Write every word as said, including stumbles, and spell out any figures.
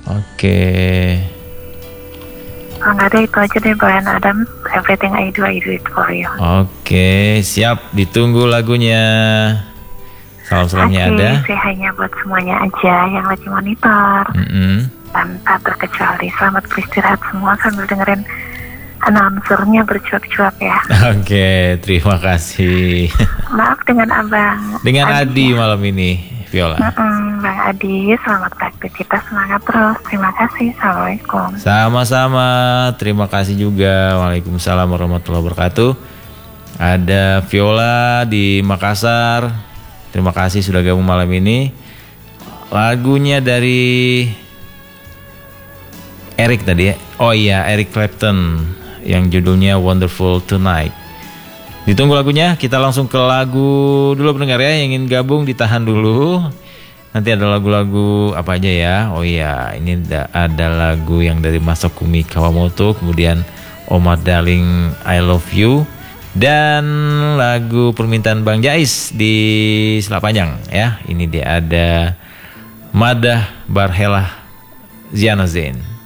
Oke. Kalau nggak ada itu aja deh, Brian Adams, Everything I Do, I Do It For You. Oke, siap. Ditunggu lagunya. Salam-salamnya Oke, ada. saya hanya buat semuanya aja yang lagi monitor. Mm-hmm. Tanpa terkecuali, selamat beristirahat semua sambil dengerin announcernya bercuap-cuap ya. Oke, terima kasih. Maaf dengan Abang Dengan Adi, Adi ya. malam ini, Viola. Mm-mm, Bang Adi, selamat beraktivitas, semangat terus. Terima kasih, Assalamualaikum. Sama-sama, terima kasih juga. Waalaikumsalam warahmatullahi wabarakatuh. Ada Viola di Makassar. Terima kasih sudah gabung malam ini. Lagunya dari Eric tadi ya. Oh iya, Eric Clapton yang judulnya Wonderful Tonight. Ditunggu lagunya, kita langsung ke lagu dulu pendengar ya. Yang ingin gabung ditahan dulu. Nanti ada lagu-lagu apa aja ya. Oh iya, ini ada, ada lagu yang dari Masakumi Kawamoto, kemudian Oma Darling I Love You, dan lagu permintaan Bang Jais di Selat Panjang ya. Ini dia ada Madah Barhelah Ziana Zain.